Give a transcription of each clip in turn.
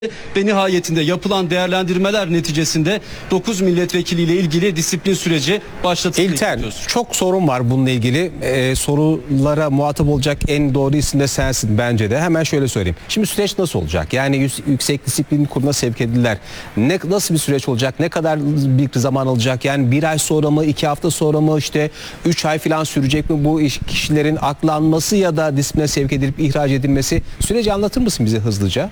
ve nihayetinde yapılan değerlendirmeler neticesinde 9 milletvekiliyle ilgili disiplin süreci başlatıldı. İlter, çok sorun var bununla ilgili. Sorulara muhatap olacak en doğru isim de sensin bence de. Hemen şöyle söyleyeyim. Şimdi süreç nasıl olacak? Yani Yüksek Disiplin Kurulu'na sevk edildiler. Nasıl bir süreç olacak? Ne kadar bir zaman alacak? Yani bir ay sonra mı, 2 hafta sonra mı, işte 3 ay falan sürecek mi bu kişilerin aklanması ya da disipline sevk edilip ihraç edilmesi? Süreci anlatır mısın bize hızlıca?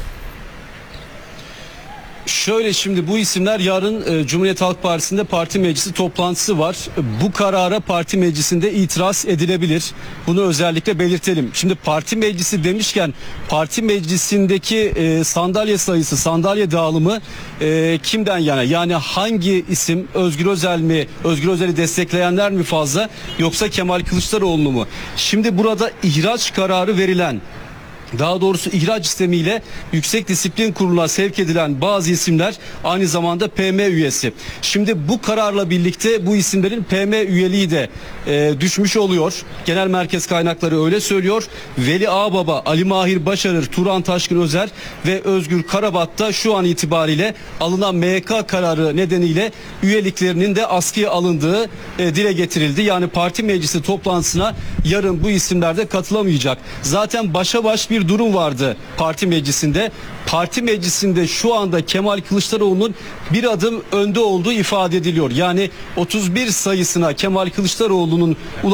Şöyle, şimdi bu isimler yarın Cumhuriyet Halk Partisi'nde parti meclisi toplantısı var. Bu karara parti meclisinde itiraz edilebilir. Bunu özellikle belirtelim. Şimdi parti meclisi demişken parti meclisindeki sandalye sayısı, sandalye dağılımı kimden yana? Yani hangi isim, Özgür Özel mi, Özgür Özel'i destekleyenler mi fazla, yoksa Kemal Kılıçdaroğlu mu? Şimdi burada ihraç kararı verilen, daha doğrusu ihraç istemiyle Yüksek Disiplin Kurulu'na sevk edilen bazı isimler aynı zamanda PM üyesi. Şimdi bu kararla birlikte bu isimlerin PM üyeliği de düşmüş oluyor. Genel merkez kaynakları öyle söylüyor. Veli Ağbaba, Ali Mahir Başarır, Turan Taşkın Özer ve Özgür Karabat da şu an itibariyle alınan MYK kararı nedeniyle üyeliklerinin de askıya alındığı dile getirildi. Yani parti meclisi toplantısına yarın bu isimler de katılamayacak. Zaten başa baş bir durum vardı parti meclisinde. Parti meclisinde şu anda Kemal Kılıçdaroğlu'nun bir adım önde olduğu ifade ediliyor. Yani 31 sayısına Kemal Kılıçdaroğlu'nun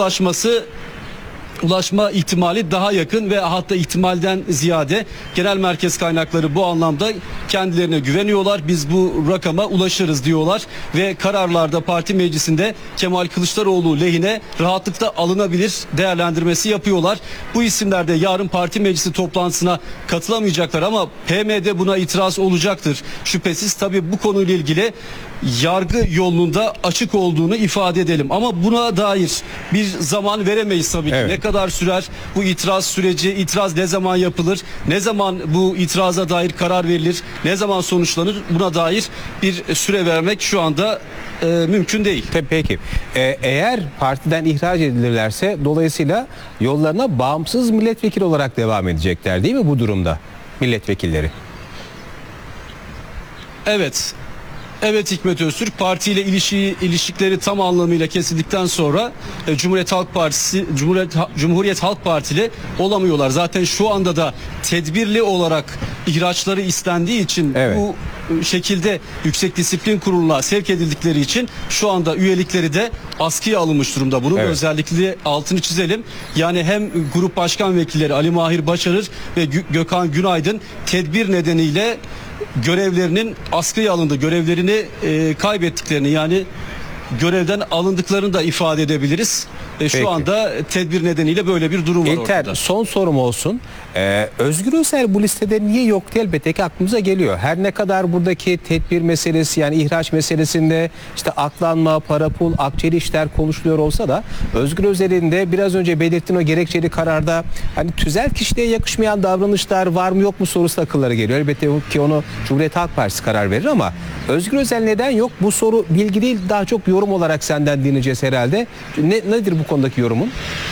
ulaşma ihtimali daha yakın ve hatta ihtimalden ziyade genel merkez kaynakları bu anlamda kendilerine güveniyorlar. Biz bu rakama ulaşırız diyorlar ve kararlarda parti meclisinde Kemal Kılıçdaroğlu lehine rahatlıkla alınabilir değerlendirmesi yapıyorlar. Bu isimler de yarın parti meclisi toplantısına katılamayacaklar ama PM'de buna itiraz olacaktır. Şüphesiz tabii bu konuyla ilgili yargı yolunda açık olduğunu ifade edelim. Ama buna dair bir zaman veremeyiz tabii ki. Evet. Ne kadar sürer bu itiraz süreci, itiraz ne zaman yapılır, ne zaman bu itiraza dair karar verilir, ne zaman sonuçlanır, buna dair bir süre vermek şu anda mümkün değil. Peki. Eğer partiden ihraç edilirlerse dolayısıyla yollarına bağımsız milletvekili olarak devam edecekler değil mi bu durumda milletvekilleri? Evet. Evet Hikmet Öztürk, partiyle ilişkileri tam anlamıyla kesildikten sonra Cumhuriyet Halk Partili olamıyorlar. Zaten şu anda da tedbirli olarak ihraçları istendiği için evet, bu şekilde Yüksek Disiplin Kurulu'na sevk edildikleri için şu anda üyelikleri de askıya alınmış durumda. Bunun evet, özellikle altını çizelim. Yani hem grup başkan vekilleri Ali Mahir Başarır ve Gökhan Günaydın tedbir nedeniyle görevlerinin askıya alındı, görevlerini kaybettiklerini, yani görevden alındıklarını da ifade edebiliriz. Şu anda tedbir nedeniyle böyle bir durum var İlter, ortada. son sorum olsun. Özgür Özel bu listede niye yok diye elbette ki aklımıza geliyor. Her ne kadar buradaki tedbir meselesi, yani ihraç meselesinde işte aklanma, para pul, akçeli işler konuşuluyor olsa da Özgür Özel'in de biraz önce belirttiğin o gerekçeli kararda hani tüzel kişiliğe yakışmayan davranışlar var mı yok mu sorusu akıllara geliyor. Elbette ki onu Cumhuriyet Halk Partisi karar verir ama Özgür Özel neden yok? Bu soru bilgi değil, daha çok yorum olarak senden dinleyeceğiz herhalde. Nedir bu konudaki yorumun?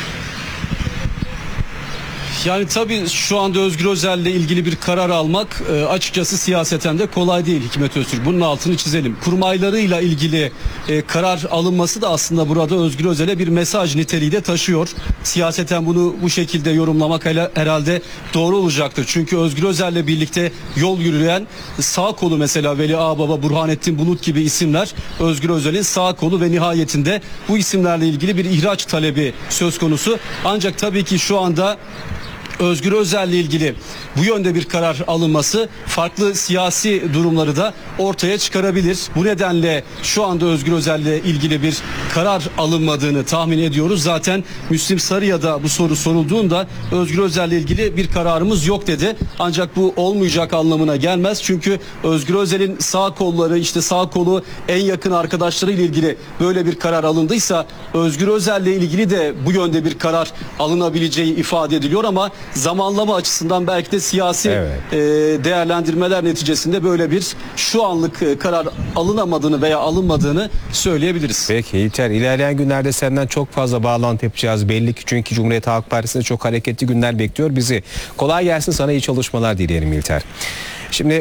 Yani tabii şu anda Özgür Özel'le ilgili bir karar almak açıkçası siyaseten de kolay değil Hikmet Öztürk. Bunun altını çizelim. Kurmaylarıyla ilgili karar alınması da aslında burada Özgür Özel'e bir mesaj niteliği de taşıyor. Siyaseten bunu bu şekilde yorumlamak herhalde doğru olacaktır. Çünkü Özgür Özel'le birlikte yol yürüyen sağ kolu, mesela Veli Ağbaba, Burhanettin Bulut gibi isimler Özgür Özel'in sağ kolu ve nihayetinde bu isimlerle ilgili bir ihraç talebi söz konusu. Ancak tabii ki şu anda Özgür Özel'le ilgili bu yönde bir karar alınması farklı siyasi durumları da ortaya çıkarabilir. Bu nedenle şu anda Özgür Özel'le ilgili bir karar alınmadığını tahmin ediyoruz. Zaten Müslim Sarı'ya da bu soru sorulduğunda Özgür Özel'le ilgili bir kararımız yok dedi. Ancak bu olmayacak anlamına gelmez. Çünkü Özgür Özel'in sağ kolları, işte sağ kolu en yakın arkadaşlarıyla ilgili böyle bir karar alındıysa Özgür Özel'le ilgili de bu yönde bir karar alınabileceği ifade ediliyor ama zamanlama açısından belki de siyasi değerlendirmeler neticesinde böyle bir şu anlık karar alınamadığını veya alınmadığını söyleyebiliriz. Peki İlter, ilerleyen günlerde senden çok fazla bağlantı yapacağız belli ki, çünkü Cumhuriyet Halk Partisi'nde çok hareketli günler bekliyor bizi. Kolay gelsin sana, iyi çalışmalar dileyelim İlter. Şimdi